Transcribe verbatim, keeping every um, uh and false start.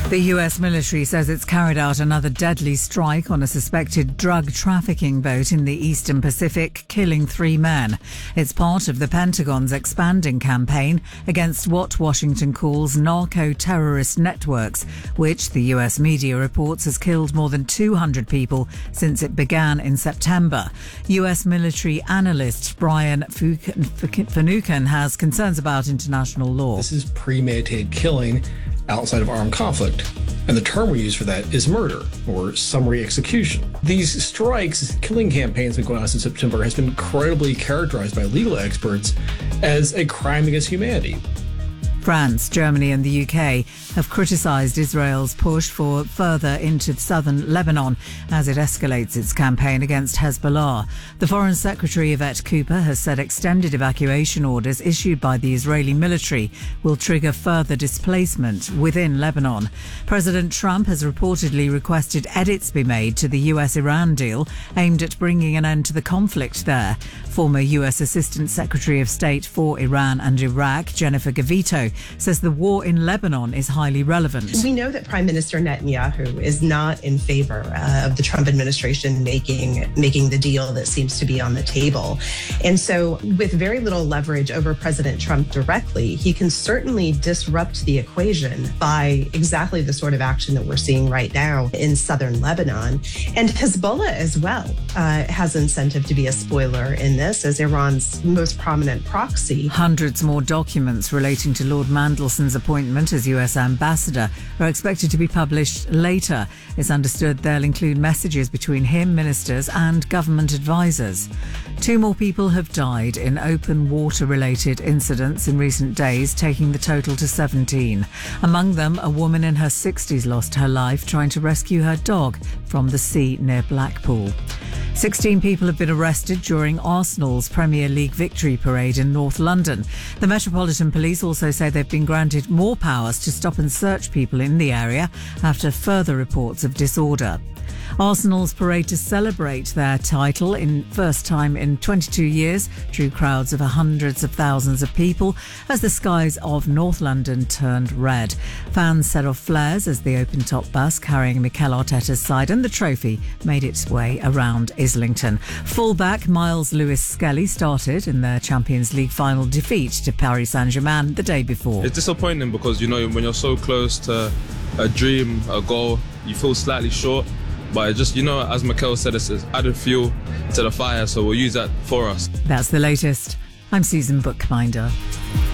The U S military says it's carried out another deadly strike on a suspected drug trafficking boat in the Eastern Pacific, killing three men. It's part of the Pentagon's expanding campaign against what Washington calls narco-terrorist networks, which the U S media reports has killed more than two hundred people since it began in September. U S military analyst Brian Finucane has concerns about international law. This is premeditated killing outside of armed conflict. And the term we use for that is murder or summary execution. These strikes, killing campaigns that have been going on since September has been incredibly characterized by legal experts as a crime against humanity. France, Germany and the U K have criticised Israel's push for further into southern Lebanon as it escalates its campaign against Hezbollah. The Foreign Secretary Yvette Cooper has said extended evacuation orders issued by the Israeli military will trigger further displacement within Lebanon. President Trump has reportedly requested edits be made to the U S-Iran deal aimed at bringing an end to the conflict there. Former U S Assistant Secretary of State for Iran and Iraq, Jennifer Gavito, says the war in Lebanon is highly relevant. We know that Prime Minister Netanyahu is not in favor uh, of the Trump administration making making the deal that seems to be on the table. And so with very little leverage over President Trump directly, he can certainly disrupt the equation by exactly the sort of action that we're seeing right now in southern Lebanon. And Hezbollah as well uh, has incentive to be a spoiler in this as Iran's most prominent proxy. Hundreds more documents relating to Lord Mandelson's appointment as U S ambassador are expected to be published later. It's understood they'll include messages between him, ministers and government advisors. Two more people have died in open water-related incidents in recent days, taking the total to seventeen. Among them, a woman in her sixties lost her life trying to rescue her dog from the sea near Blackpool. sixteen people have been arrested during Arsenal's Premier League victory parade in North London. The Metropolitan Police also say they've been granted more powers to stop and search people in the area after further reports of disorder. Arsenal's parade to celebrate their title in first time in twenty-two years drew crowds of hundreds of thousands of people as the skies of North London turned red. Fans set off flares as the open-top bus carrying Mikel Arteta's side and the trophy made its way around Islington. Fullback Miles Lewis-Skelly started in their Champions League final defeat to Paris Saint-Germain the day before. It's disappointing because, you know, when you're so close to a dream, a goal, you feel slightly short. But just, you know, as Mikel said, it's added fuel to the fire, so we'll use that for us. That's the latest. I'm Susan Bookbinder.